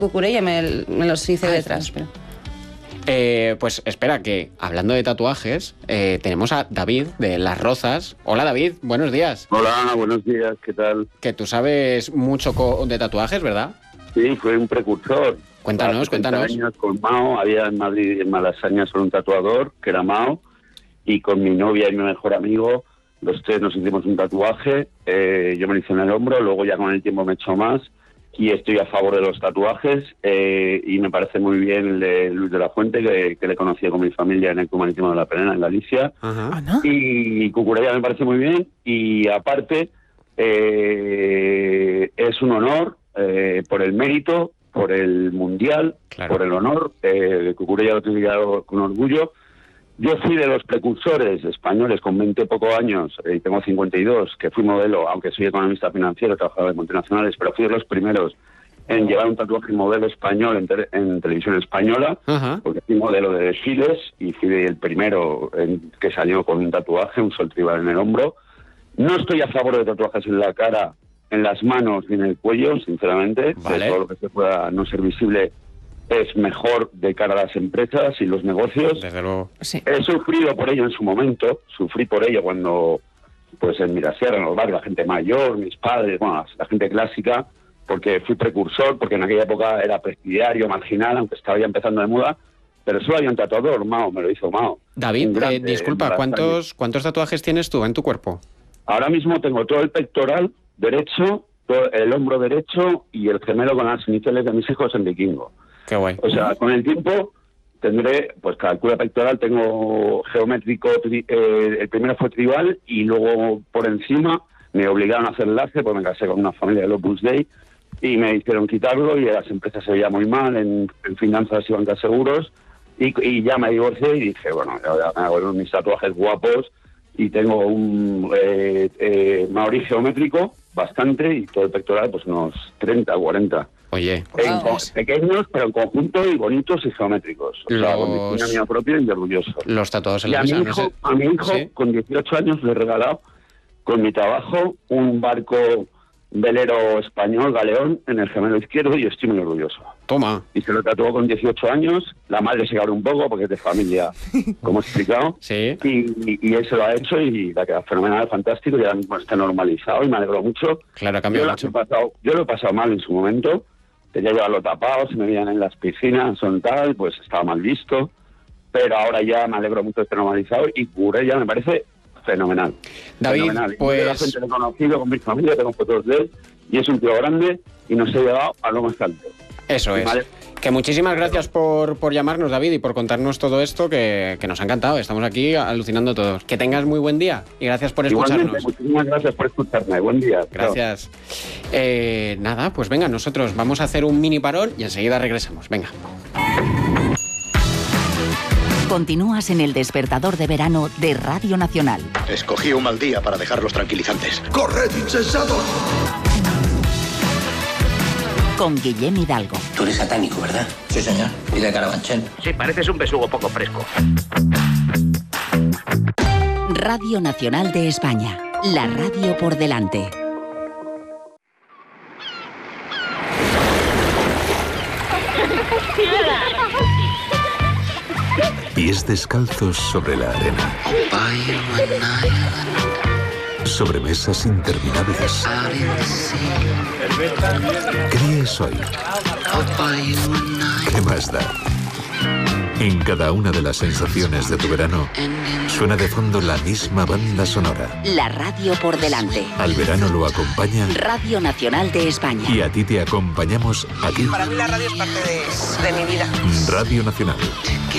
Cucurella me los hice detrás. Pero... pues espera, que hablando de tatuajes, tenemos a David de Las Rozas. Hola David, buenos días. Hola, buenos días, ¿qué tal? Que tú sabes mucho de tatuajes, ¿verdad? Sí, fue un precursor. Cuéntanos. Años con Mao, había en Madrid, en Malasaña, solo un tatuador, que era Mao, y con mi novia y mi mejor amigo, los tres nos hicimos un tatuaje, yo me lo hice en el hombro, luego ya con el tiempo me he hecho más, y estoy a favor de los tatuajes, y me parece muy bien el de Luis de la Fuente, que le conocí con mi familia en el Club Marítimo de la Perena, en Galicia. Ajá. Y Cucurella me parece muy bien, y aparte es un honor por el mérito, por el mundial, claro, por el honor, Cucurella lo tiene con orgullo. Yo fui de los precursores españoles con 20 pocos años, y tengo 52, que fui modelo, aunque soy economista financiero, trabajaba en multinacionales, pero fui de los primeros en llevar un tatuaje modelo español en televisión española, ajá, porque fui modelo de desfiles y fui el primero que salió con un tatuaje, un sol tribal en el hombro. No estoy a favor de tatuajes en la cara, en las manos y en el cuello, sinceramente. Vale. Todo lo que se pueda no ser visible es mejor de cara a las empresas y los negocios. Desde luego. Sí. He sufrido por ello en su momento, sufrí por ello cuando, pues en Mirasierra, en los barrios, la gente mayor, mis padres, bueno, la gente clásica, porque fui precursor, porque en aquella época era presidiario, marginal, aunque estaba ya empezando de moda, pero solo había un tatuador, Mao, me lo hizo Mao. David, Un grande, disculpa, ¿cuántos tatuajes tienes tú en tu cuerpo? Ahora mismo tengo todo el pectoral derecho, todo el hombro derecho y el gemelo con las iniciales de mis hijos en vikingo. Qué guay. O sea, con el tiempo tendré, pues calcula pectoral, tengo geométrico, el primero fue tribal y luego por encima me obligaron a hacer enlace, pues me casé con una familia de Opus Dei y me hicieron quitarlo y las empresas se veían muy mal en finanzas y bancas seguros y ya me divorcié y dije, bueno, ya me hago mis tatuajes guapos y tengo un maorí geométrico bastante y todo el pectoral pues unos 30 o 40. Oye, Pequeños, pero en conjunto y bonitos y geométricos. O sea, con diseño mío propio y orgulloso. Los tatuados en Y la a mi mesa, hijo, ¿sí? Con 18 años, le he regalado, con mi trabajo, un barco velero español, galeón, en el gemelo izquierdo y estoy muy orgulloso. Toma. Y se lo tatuó con 18 años. La madre se cabró un poco porque es de familia, como he explicado. Sí. Y él se lo ha hecho y la queda fenomenal, fantástico. Y ahora mismo está normalizado y me alegro mucho. Claro, ha cambiado mucho. Yo lo he pasado mal en su momento. Quería llevarlo tapado, se me veían en las piscinas, son tal, pues estaba mal visto. Pero ahora ya me alegro mucho de estar normalizado y Cucurella me parece fenomenal. David, fenomenal. pues... Yo la gente lo he conocido con mi familia, tengo fotos de él y es un tío grande y nos ha llevado a lo más alto. Eso es. Vale. Que muchísimas gracias por llamarnos, David, y por contarnos todo esto, que nos ha encantado. Estamos aquí alucinando todos. Que tengas muy buen día y gracias por escucharnos. Igualmente, muchísimas gracias por escucharme. Buen día. Gracias. Nada, pues venga, nosotros vamos a hacer un mini parón y enseguida regresamos. Venga. Continúas en el despertador de verano de Radio Nacional. Escogí un mal día para dejar los tranquilizantes. ¡Corred, insensatos! Con Guillem Hidalgo. Tú eres satánico, ¿verdad? Sí, señor. ¿Y de Carabanchel? Sí, pareces un besugo poco fresco. Radio Nacional de España. La radio por delante. Pies descalzos sobre la arena. Sobre mesas interminables. ¿Qué día es hoy? ¿Qué más da? En cada una de las sensaciones de tu verano suena de fondo la misma banda sonora. La radio por delante. Al verano lo acompaña Radio Nacional de España. y a ti te acompañamos aquí. Para mí la radio es parte de mi vida. Radio Nacional,